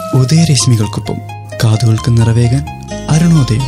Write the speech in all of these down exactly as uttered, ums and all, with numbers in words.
ഉദയരശ്മികൾക്കൊപ്പം കാതുകൾക്ക് നിറവേകാൻ അരുണോദയം.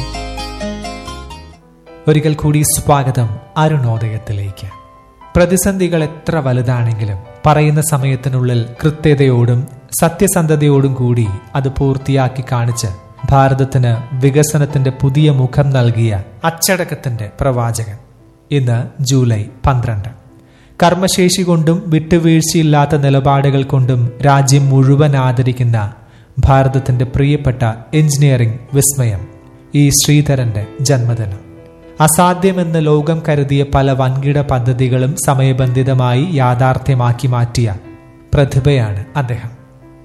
ഒരിക്കൽ കൂടി സ്വാഗതം അരുണോദയത്തിലേക്ക്. പ്രതിസന്ധികൾ എത്ര വലുതാണെങ്കിലും പറയുന്ന സമയത്തിനുള്ളിൽ കൃത്യതയോടും സത്യസന്ധതയോടും കൂടി അത് പൂർത്തിയാക്കി കാണിച്ച് ഭാരതത്തിന് വികസനത്തിന്റെ പുതിയ മുഖം നൽകിയ അച്ചടക്കത്തിന്റെ പ്രവാചകൻ. ഇന്ന് ജൂലൈ പന്ത്രണ്ട്. കർമ്മശേഷി കൊണ്ടും വിട്ടുവീഴ്ചയില്ലാത്ത നിലപാടുകൾ കൊണ്ടും രാജ്യം മുഴുവൻ ആദരിക്കുന്ന ഭാരതത്തിന്റെ പ്രിയപ്പെട്ട എഞ്ചിനീയറിംഗ് വിസ്മയം ഇ ശ്രീധരന്റെ ജന്മദിനം. അസാധ്യമെന്ന് ലോകം കരുതിയ പല വൻകിട പദ്ധതികളും സമയബന്ധിതമായി യാഥാർത്ഥ്യമാക്കി മാറ്റിയ പ്രതിഭയാണ് അദ്ദേഹം.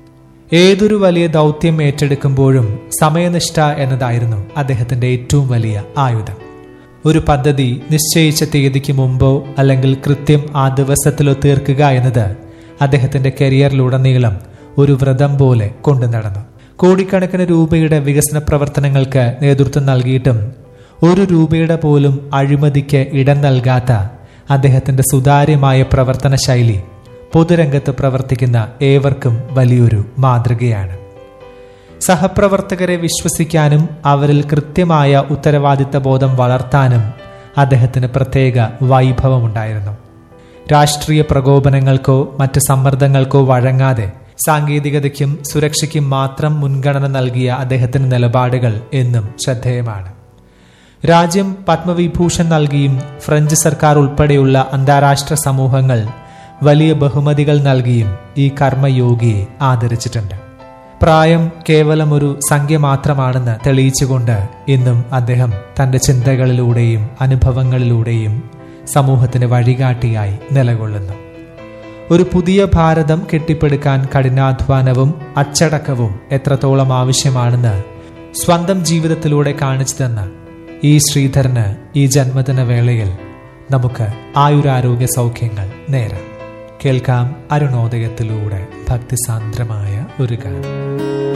ഏതൊരു വലിയ ദൗത്യം ഏറ്റെടുക്കുമ്പോഴും സമയനിഷ്ഠ എന്നതായിരുന്നു അദ്ദേഹത്തിന്റെ ഏറ്റവും വലിയ ആയുധം. ഒരു പദ്ധതി നിശ്ചയിച്ച തീയതിക്ക് മുമ്പോ അല്ലെങ്കിൽ കൃത്യം ആ ദിവസത്തിലോ തീർക്കുക എന്നത് അദ്ദേഹത്തിന്റെ കരിയറിലുടനീളം ഒരു വ്രതം പോലെ കൊണ്ടു നടന്നു. കോടിക്കണക്കിന് രൂപയുടെ വികസന പ്രവർത്തനങ്ങൾക്ക് നേതൃത്വം നൽകിയിട്ടും ഒരു രൂപയുടെ പോലും അഴിമതിക്ക് ഇടം നൽകാത്ത അദ്ദേഹത്തിന്റെ സുതാര്യമായ പ്രവർത്തന ശൈലി പൊതുരംഗത്ത് പ്രവർത്തിക്കുന്ന ഏവർക്കും വലിയൊരു മാതൃകയാണ്. സഹപ്രവർത്തകരെ വിശ്വസിക്കാനും അവരിൽ കൃത്യമായ ഉത്തരവാദിത്ത ബോധം വളർത്താനും അദ്ദേഹത്തിന് പ്രത്യേക വൈഭവമുണ്ടായിരുന്നു. രാഷ്ട്രീയ പ്രകോപനങ്ങൾക്കോ മറ്റ് സമ്മർദ്ദങ്ങൾക്കോ വഴങ്ങാതെ സാങ്കേതികതയ്ക്കും സുരക്ഷയ്ക്കും മാത്രം മുൻഗണന നൽകിയ അദ്ദേഹത്തിന്റെ നിലപാടുകൾ എന്നും ശ്രദ്ധേയമാണ്. രാജ്യം പത്മവിഭൂഷൺ നൽകിയും ഫ്രഞ്ച് സർക്കാർ ഉൾപ്പെടെയുള്ള അന്താരാഷ്ട്ര സമൂഹങ്ങൾ വലിയ ബഹുമതികൾ നൽകിയും ഈ കർമ്മയോഗിയെ ആദരിച്ചിട്ടുണ്ട്. പ്രായം കേവലം ഒരു സംഖ്യ മാത്രമാണെന്ന് തെളിയിച്ചുകൊണ്ട് ഇന്നും അദ്ദേഹം തന്റെ ചിന്തകളിലൂടെയും അനുഭവങ്ങളിലൂടെയും സമൂഹത്തിന് വഴികാട്ടിയായി നിലകൊള്ളുന്നു. ഒരു പുതിയ ഭാരതം കെട്ടിപ്പടുക്കാൻ കഠിനാധ്വാനവും അച്ചടക്കവും എത്രത്തോളം ആവശ്യമാണെന്ന് സ്വന്തം ജീവിതത്തിലൂടെ കാണിച്ചു തന്ന ഈ ശ്രീധരന് ഈ ജന്മദിന വേളയിൽ നമുക്ക് ആയുരാരോഗ്യ സൗഖ്യങ്ങൾ നേരാം. കേൾക്കാം അരുണോദയത്തിലൂടെ ഭക്തിസാന്ദ്രമായ ഒരു ഗാനം.